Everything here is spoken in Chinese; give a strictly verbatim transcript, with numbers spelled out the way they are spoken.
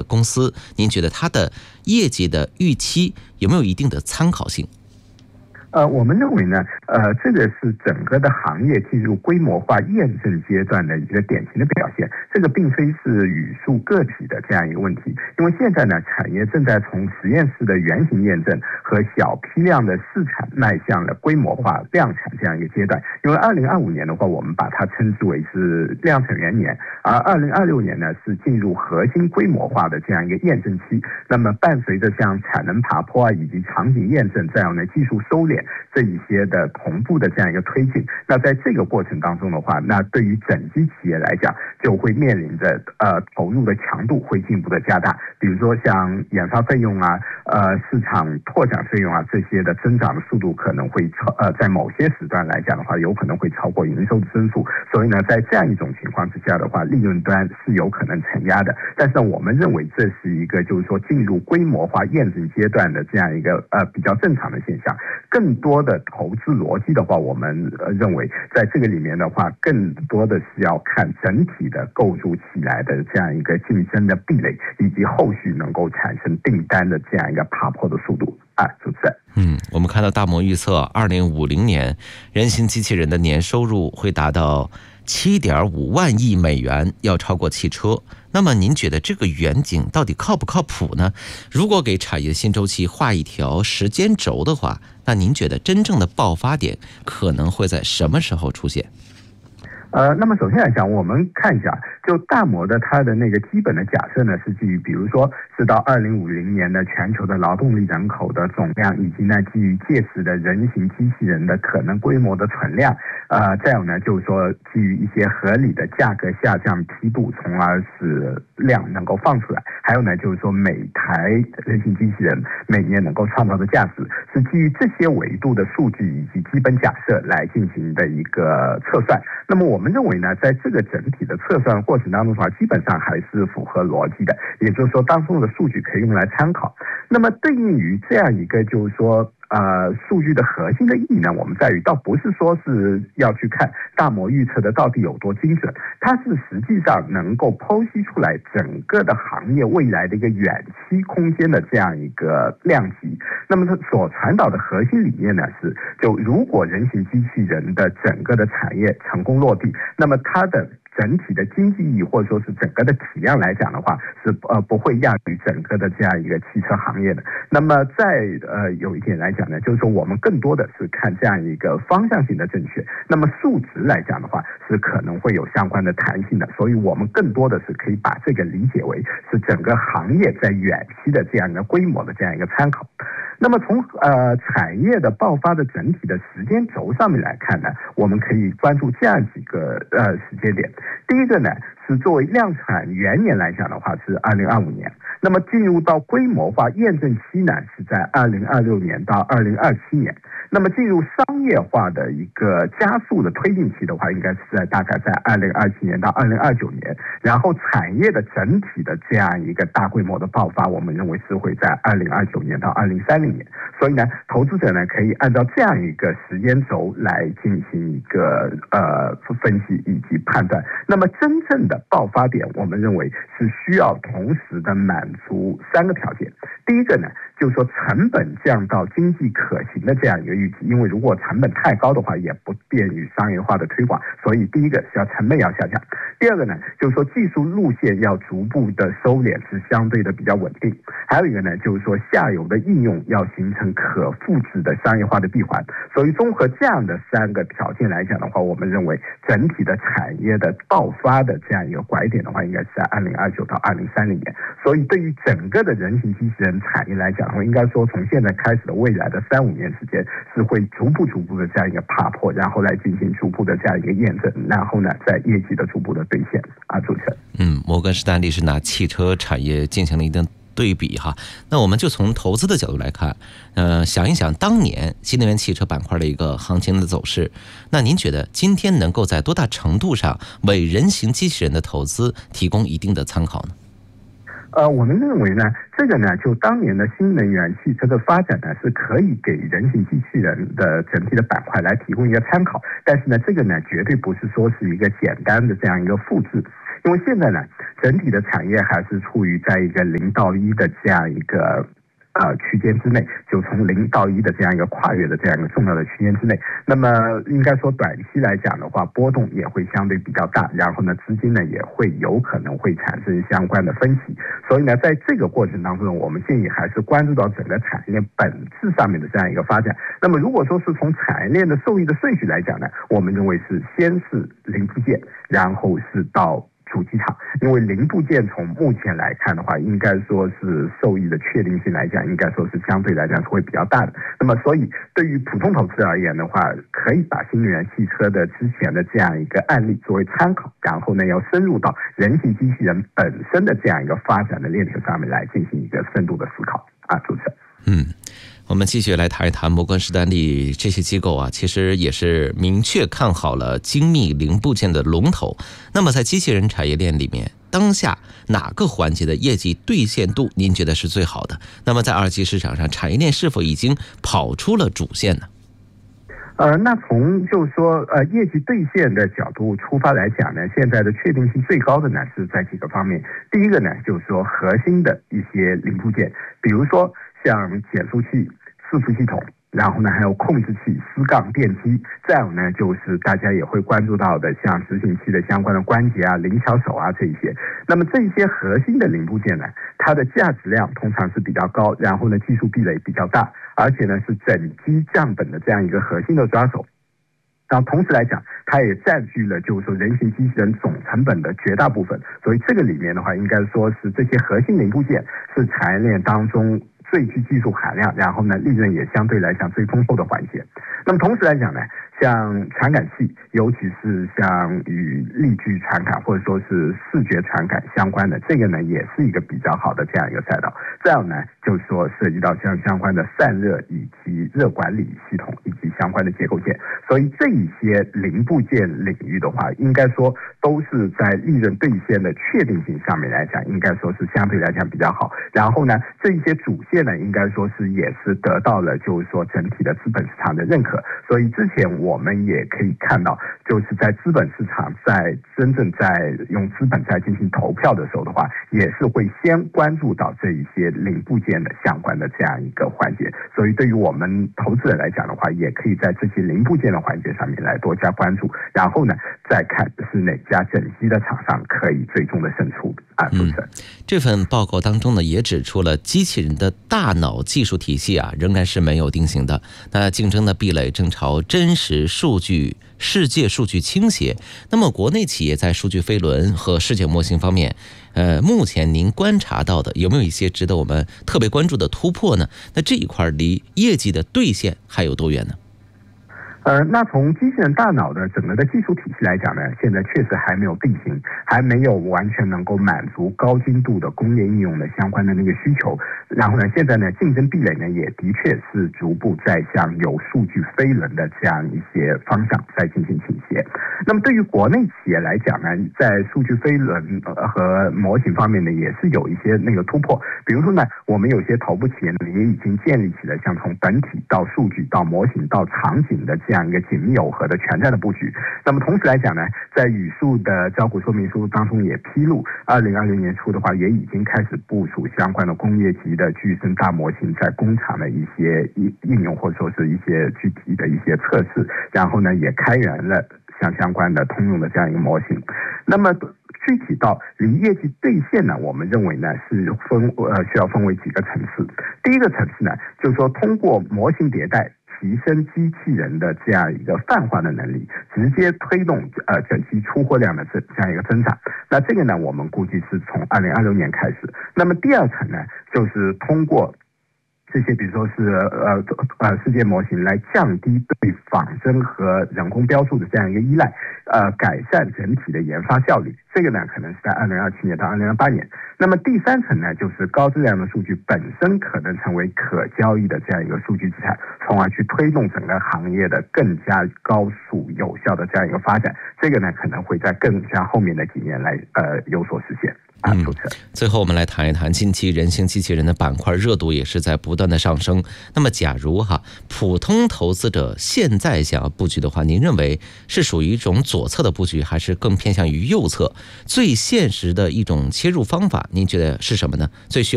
公司，您觉得它的业绩的预期有没有一定的参考性？ 呃，我们认为呢，呃，这个是整个的行业进入规模化验证阶段的一个典型的表现。这个并非是语数个体的这样一个问题，因为现在呢，产业正在从实验室的原型验证和小批量的试产迈向了规模化量产这样一个阶段。因为二零二五年的话，我们把它称之为是量产元年，而二零二六年呢是进入核心规模化的这样一个验证期。那么伴随着像产能爬坡啊，以及场景验证这样的技术收敛这一些的同步的这样一个推进，那在这个过程当中的话，那对于整机企业来讲，就会面临着呃投入的强度会进一步的加大，比如说像研发费用啊、呃市场拓展费用啊这些的增长的速度可能会超呃在某些时段来讲的话，有可能会超过营收的增速，所以呢，在这样一种情况之下的话，利润端是有可能承压的。但是我们认为这是一个就是说进入规模化验证阶段的这样一个呃比较正常的现象。更多的投资逻辑的话，我们呃认为在这个里面的话，更多的是要看整体的构筑起来的这样一个竞争的壁垒，以及后续能够产生订单的这样一个爬坡的速度啊，主持人。 嗯，我们看到大摩预测，二零五零年人形机器人的年收入会达到七点五万亿美元，要超过汽车。那么您觉得这个远景到底靠不靠谱呢？如果给产业新周期画一条时间轴的话，那您觉得真正的爆发点可能会在什么时候出现？ 呃，那么首先来讲，我们看一下，就大摩的它的那个基本的假设呢，是基于比如说是到二零五零年的全球的劳动力人口的总量，以及呢基于届时的人形机器人的可能规模的存量，呃，再有呢就是说基于一些合理的价格下降梯度，从而使量能够放出来，还有呢就是说每台人形机器人每年能够创造的价值，是基于这些维度的数据以及基本假设来进行的一个测算。那么我们认为呢，在这个整体的测算过程当中的话，基本上还是符合逻辑的，也就是说当中的数据可以用来参考。那么对应于这样一个就是说呃，数据的核心的意义呢，我们在于倒不是说是要去看大摩预测的到底有多精准，它是实际上能够剖析出来整个的行业未来的一个远期空间的这样一个量级。那么它所传导的核心理念呢是，就如果人形机器人的整个的产业成功落地，那么它的整体的经济意义或者说是整个的体量来讲的话，是呃不会亚于整个的这样一个汽车行业的。那么在呃有一点来讲呢，就是说我们更多的是看这样一个方向性的正确。那么数值来讲的话，是可能会有相关的弹性的，所以我们更多的是可以把这个理解为是整个行业在远期的这样一个规模的这样一个参考。那么从呃产业的爆发的整体的时间轴上面来看呢，我们可以关注这样几个呃时间点。第一个呢是作为量产元年来讲的话是二零二五年，那么进入到规模化验证期呢是在二零二六年到二零二七年，那么进入商业化的一个加速的推进期的话，应该是在大概在二零二七年到二零二九年，然后产业的整体的这样一个大规模的爆发，我们认为是会在二零二九年到二零三零年。所以呢，投资者呢可以按照这样一个时间轴来进行一个呃分析以及判断。那么真正的爆发点，我们认为是需要同时的满足三个条件。第一个呢，就是说成本降到经济可行的这样一个预期，因为如果成本太高的话，也不便于商业化的推广，所以第一个是要成本要下降。第二个呢，就是说技术路线要逐步的收敛，是相对的比较稳定。还有一个呢，就是说下游的应用要形成可复制的商业化的闭环。所以综合这样的三个条件来讲的话，我们认为整体的产业的爆发的这样一个拐点的话，应该是在二零二九到二零三零年。所以对于整个的人形机器人产业来讲的话，应该说从现在开始的未来的三五年时间，是会逐步逐步的这样一个爬坡，然后来进行逐步的这样一个验证，然后呢，在业绩的逐步的兑现啊，主持人。 嗯，摩根士丹利是拿汽车产业进行了一定对比哈。那我们就从投资的角度来看，呃，想一想当年新能源汽车板块的一个行情的走势，那您觉得今天能够在多大程度上为人形机器人的投资提供一定的参考呢？ 呃，我们认为呢，这个呢，就当年的新能源汽车的发展呢，是可以给人形机器人的整体的板块来提供一个参考。但是呢，这个呢，绝对不是说是一个简单的这样一个复制。 因为现在呢，整体的产业还是处于在一个零到一的这样一个呃区间之内，就从零到一的这样一个跨越的这样一个重要的区间之内。那么应该说短期来讲的话，波动也会相对比较大，然后呢，资金呢也会有可能会产生相关的分歧。所以呢，在这个过程当中，我们建议还是关注到整个产业链本质上面的这样一个发展。那么如果说是从产业链的受益的顺序来讲呢，我们认为是先是零部件，然后是到主机厂，因为零部件从目前来看的话，应该说是受益的确定性来讲，应该说是相对来讲是会比较大的。那么，所以对于普通投资而言的话，可以把新能源汽车的之前的这样一个案例作为参考，然后呢，要深入到人形机器人本身的这样一个发展的链条上面来进行一个深度的思考啊，主持人。 嗯。我们继续来谈一谈摩根士丹利这些机构啊，其实也是明确看好了精密零部件的龙头。那么在机器人产业链里面，当下哪个环节的业绩兑现度您觉得是最好的？那么在二级市场上，产业链是否已经跑出了主线呢？ 呃，那从就是说呃业绩兑现的角度出发来讲呢，现在的确定性最高的呢是在几个方面。第一个呢，就是说核心的一些零部件，比如说像减速器、伺服系统，然后呢还有控制器、丝杠、电机，再有呢就是大家也会关注到的像执行器的相关的关节啊、灵巧手啊这一些。那么这些核心的零部件呢，它的价值量通常是比较高，然后呢技术壁垒比较大，而且呢是整机降本的这样一个核心的抓手。然后同时来讲，它也占据了就是说人形机器人总成本的绝大部分，所以这个里面的话，应该说是这些核心零部件是产业链当中最具技术含量，然后呢利润也相对来讲最丰厚的环节。那么同时来讲呢，像传感器，尤其是像与力矩传感或者说是视觉传感相关的，这个呢也是一个比较好的这样一个赛道。再有呢，就是说涉及到像相关的散热以及热管理系统以及相关的结构件，所以这一些零部件领域的话，应该说都是在利润兑现的确定性上面来讲，应该说是相对来讲比较好。然后呢，这一些主线呢，应该说是也是得到了就是说整体的资本市场的认可。所以之前我们也可以看到，就是在资本市场在真正在用资本在进行投票的时候的话，也是会先关注到这一些零部件的相关的这样一个环节。所以对于我们投资人来讲的话，也可以在这些零部件的环节上面来多加关注，然后呢再看是哪家整机的厂商可以最终的胜出啊。主持人， 这份报告当中呢，也指出了机器人的大脑技术体系啊，仍然是没有定型的。那竞争的壁垒正朝真实数据、世界数据倾斜。那么，国内企业在数据飞轮和世界模型方面，呃，目前您观察到的有没有一些值得我们特别关注的突破呢？那这一块离业绩的兑现还有多远呢？ 呃，那从机器人大脑的整个的技术体系来讲呢，现在确实还没有定型，还没有完全能够满足高精度的工业应用的相关的那个需求。然后呢，现在呢，竞争壁垒呢也的确是逐步在向有数据飞轮的这样一些方向在进行倾斜。那么对于国内企业来讲呢，在数据飞轮和模型方面呢，也是有一些那个突破。比如说呢，我们有些头部企业呢，也已经建立起了像从本体到数据到模型到场景的这样一个紧密耦合的全站的布局。那么同时来讲呢，在语数的招股说明书当中也披露，二零二零年初的话，也已经开始部署相关的工业级的具身大模型在工厂的一些应用，或者说是一些具体的一些测试，然后呢也开源了像相关的通用的这样一个模型。那么具体到离业绩兑现呢，我们认为呢是分呃需要分为几个层次。第一个层次呢，就是说通过模型迭代提升机器人的这样一个泛化的能力，直接推动呃整机出货量的这这样一个增长。那这个呢，我们估计是从二零二六年开始。那么第二层呢，就是通过这些比如说是呃呃世界模型来降低对仿真和人工标注的这样一个依赖，呃改善整体的研发效率。这个呢可能是在二零二七年到二零二八年。那么第三层呢，就是高质量的数据本身可能成为可交易的这样一个数据资产，从而去推动整个行业的更加高速有效的这样一个发展。这个呢可能会在更加后面的几年来呃有所实现。 啊， 嗯主持人。 最后我们来谈一谈，近期人形机器人的板块热度也是在不断的上升。那么假如哈普通投资者现在想要布局的话，您认为是属于一种左侧的布局，还是更偏向于右侧？最现实的一种切入方法，您觉得是什么呢？最需要